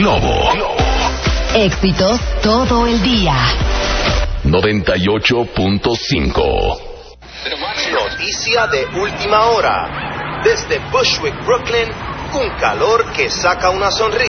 Globo. Éxitos todo el día. 98.5. Noticia de última hora. Desde Bushwick, Brooklyn, un calor que saca una sonrisa.